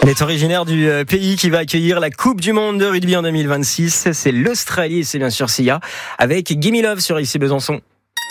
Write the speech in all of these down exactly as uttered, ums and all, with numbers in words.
est originaire du pays qui va accueillir la Coupe du Monde de rugby en deux mille vingt-six. C'est l'Australie, c'est bien sûr Sia, avec Gimme Love sur Ici Besançon.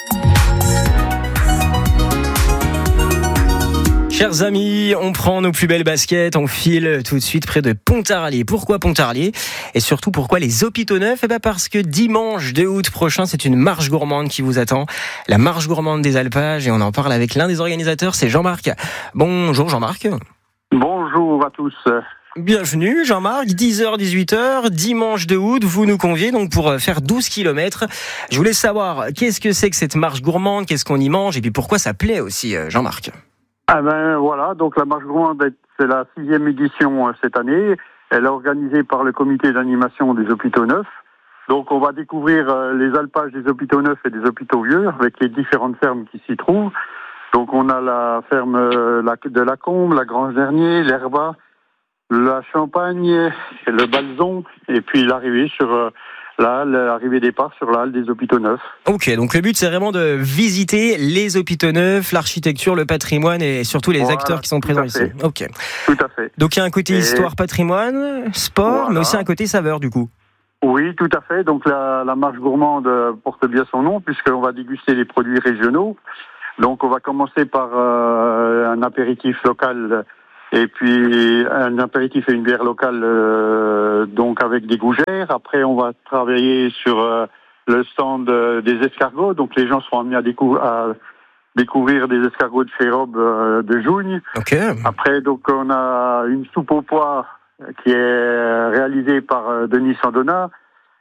Chers amis, on prend nos plus belles baskets, on file tout de suite près de Pontarlier. Pourquoi Pontarlier ? Et surtout, pourquoi les hôpitaux neufs ? Eh ben parce que dimanche deux août prochain, c'est une marche gourmande qui vous attend. La marche gourmande des alpages, et on en parle avec l'un des organisateurs, c'est Jean-Marc. Bonjour Jean-Marc. Bonjour à tous. Bienvenue Jean-Marc, dix heures dix-huit heures, dimanche deux août, vous nous conviez donc pour faire douze kilomètres. Je voulais savoir, qu'est-ce que c'est que cette marche gourmande, qu'est-ce qu'on y mange, et puis pourquoi ça plaît aussi Jean-Marc ? Ah ben voilà, donc la marche gourmande, c'est la sixième édition cette année. Elle est organisée par le comité d'animation des hôpitaux neufs. Donc on va découvrir les alpages des hôpitaux neufs et des hôpitaux vieux avec les différentes fermes qui s'y trouvent. Donc on a la ferme de la Combe, la Grange Dernier, l'Herba, la Champagne, le Balzon, et puis l'arrivée sur la halle, l'arrivée départ sur la halle des hôpitaux neufs. Ok, donc le but c'est vraiment de visiter les hôpitaux neufs, l'architecture, le patrimoine et surtout les voilà, acteurs qui sont présents ici. Ok. Tout à fait. Donc il y a un côté et... histoire, patrimoine, sport, voilà. Mais aussi un côté saveur du coup. Oui, tout à fait. Donc la, la marche gourmande porte bien son nom puisqu'on va déguster les produits régionaux. Donc on va commencer par euh, un apéritif local et puis un apéritif et une bière locale euh, donc avec des gougères. Après on va travailler sur euh, le stand euh, des escargots. Donc les gens seront amenés à, décou- à découvrir des escargots de Férobe euh, de Jougne. Okay. Après donc on a une soupe aux pois qui est réalisée par euh, Denis Sandona.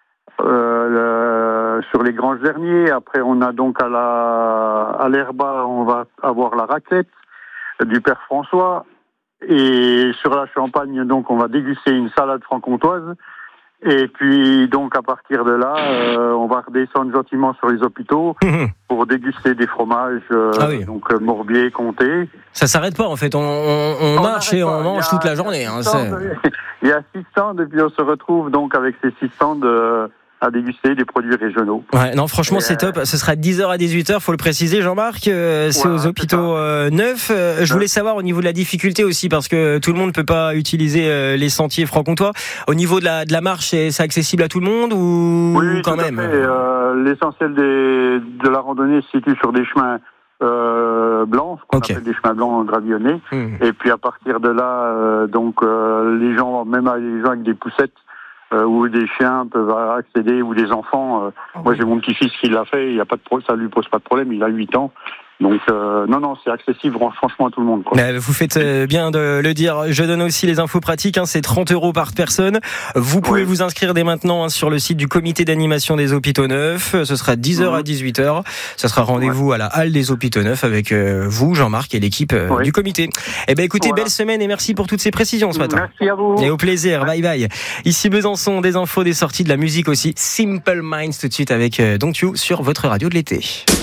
Euh, le, sur les Granges Derniers. Après, on a donc à la à l'Herba, on va avoir la raclette du Père François. Et sur la Champagne, donc, on va déguster une salade franc-comtoise. Et puis, donc, à partir de là, euh, on va redescendre gentiment sur les hôpitaux pour déguster des fromages, euh, ah oui. donc euh, Morbier, Comté. Ça s'arrête pas, en fait. On, on, on, on marche et on mange toute la journée. Hein, c'est... Il y a six stands, et puis on se retrouve donc avec ces six stands euh, à déguster des produits régionaux. Ouais, non, franchement, et c'est euh... top. Ce sera de dix heures à dix-huit heures, faut le préciser, Jean-Marc. Euh, c'est voilà, aux hôpitaux euh, neufs. Euh, je voulais savoir au niveau de la difficulté aussi, parce que tout le monde ne peut pas utiliser euh, les sentiers franc-comtois. Au niveau de la, de la marche, c'est, c'est accessible à tout le monde ou oui, quand tout même à fait. Euh, l'essentiel des, de la randonnée se situe sur des chemins euh, blancs, qu'on okay. appelle des chemins blancs gravillonnés. Mmh. Et puis à partir de là, euh, donc euh, les gens, même les gens avec des poussettes, Euh, où des chiens peuvent accéder, ou des enfants. Euh, oh moi, oui. j'ai mon petit-fils qui l'a fait, il y a pas de pro- ça lui pose pas de problème, il a huit ans. Donc, euh, non, non, c'est accessible franchement à tout le monde. Quoi. Mais vous faites bien de le dire. Je donne aussi les infos pratiques. Hein, c'est trente euros par personne. Vous pouvez oui. vous inscrire dès maintenant hein, sur le site du comité d'animation des hôpitaux neufs. Ce sera dix heures mmh. à dix-huit heures. Ce sera rendez-vous ouais. à la halle des hôpitaux neufs avec euh, vous, Jean-Marc, et l'équipe euh, oui. du comité. Eh ben, écoutez, voilà. Belle semaine et merci pour toutes ces précisions ce matin. Merci à vous. Et au plaisir. Bye bye. Ici Besançon, des infos, des sorties, de la musique aussi. Simple Minds tout de suite avec euh, Don't You sur votre radio de l'été.